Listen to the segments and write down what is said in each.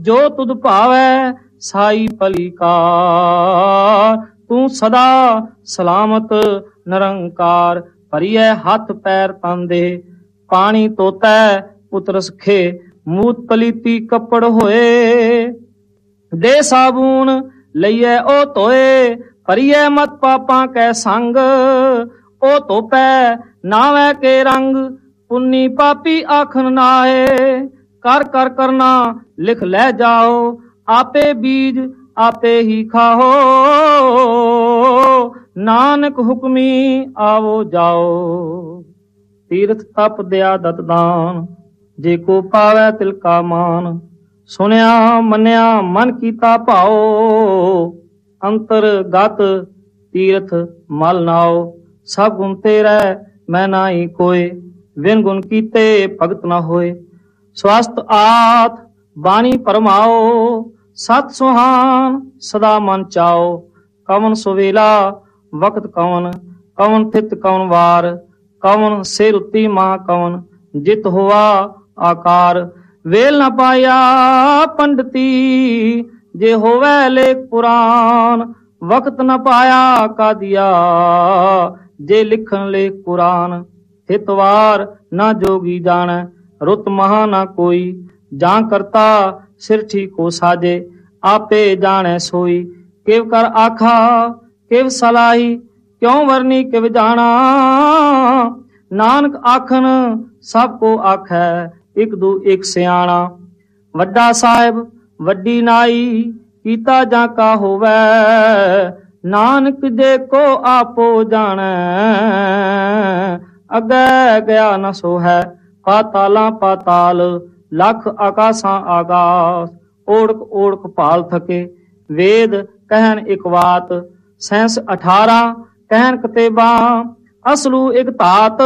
जो तुद भावै साई भली कार। तू सदा सलामत निरंकार, भरिए हथ पैर तन दे। पानी तोतै पुत्र सखे, मूत पलीती कपड़ होए। दे साबून लइए ओ धोए, भरिए मत पापां कै संग। ओ धोपै नावै के रंग, पुन्नी पापी आखन नाए। कर कर करना लिख लै जाओ, आपे बीज आपे ही खाओ। नानक हुक्मी आवो जाओ। तीर्थ तप दया दत दान, जे को पावै तिलका मान। सुनिया मन्या मन कीता भाओ, अंतर गत तीर्थ मल नाओ। सब गुण तेरै मैं नाई कोय, बिन गुण कीते भगत न होए। स्वस्थ आत बाणी परमाओ, सत सुहान सदा मन चाओ। कवन सुवेला वक्त कवन, कवन थित कवन वार। कवन सिर उत्ती मां कवन, जित हुआ आकार। वेल न पाया पंडिती, जे होवै लेख पुराण। वक्त न पाया कादिया, जे लिखन लेख कुरान। हितवार न जोगी जाने, रुत महा न कोई। जां करता सिर ठीको साजे, आपे जाने सोई। किव कर आखा किव सलाही, क्यों वरनी किव जाना। नानक आखन सब को आखै, एक दू एक सियाणा। वड्डा साहिब वड्डी नाई, कीता जाका होवै। नानक जे को आपो जाने, अगे गया न सो है। पातालां पाताल, लख आकाशां आकाश। ओढ़क ओढ़क भाल थके, वेद कहन एक बात। सैंस 18 कहन कतेबा, असलू एक तात।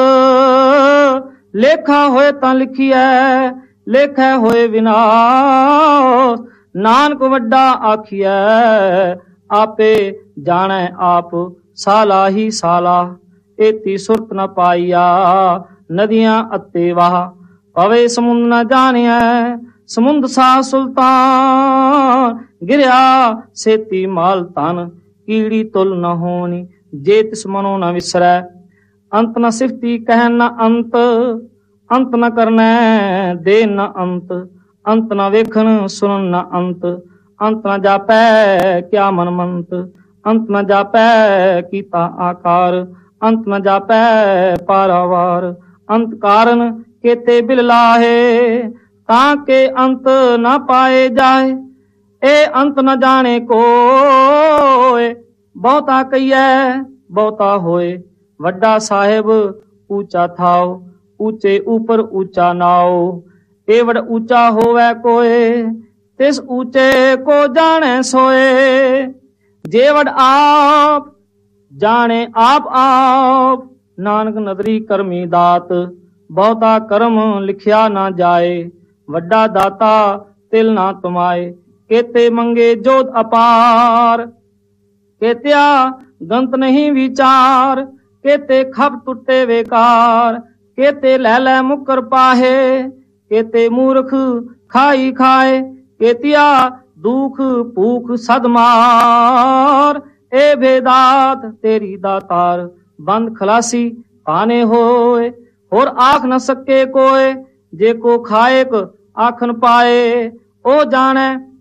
लेखा होए तां लिखिए, लेखै होए विनाश। नानक वड्डा आखिए, आपे जाने आप। साला ही साला, एती सुरत न पाईया। नदियां अते वाह, पवे समुंद न जानिया। समुंद सा सुल्तान, गिरया सेती माल तन। कीड़ी तुल न होनी, जे तिस मनो न विसरै। अंत न सिफती कहन न अंत, अंत न करनै दे न अंत। अंत न वेखन सुनन न अंत, अंत न जापै क्या मन मंत। अंत न जापै कीता आकार, अंत न जापै पारावार। अंत कारण केते बिल लाहे, ताके अंत न पाए जाए। ए अंत न जाने कोय, बहुता कहिए बहुता होए। वड्डा साहिब ऊंचा थाओ, ऊंचे ऊपर ऊंचा नाओ। एवड़ ऊंचा होवे कोय, तिस ऊंचे को जाने सोए। जेवड़ आप जाने आप आप, नानक नदरी करमी दात। बहुता कर्म लिखिया ना जाए, वड्डा दाता तिल ना तुमाए। केते मंगे जोत अपार, केत्या गंत नहीं विचार। केते खप टुटे बेकार, केते लै लै मुकर पाहे। केते मूर्ख खाई खाए, केतिया दुख भूख सदमार। ए भेदात तेरी दातार, बंद खलासी पाने होए। होर आख न सके कोय, जे को खाएक आखन पाए। ओ जाने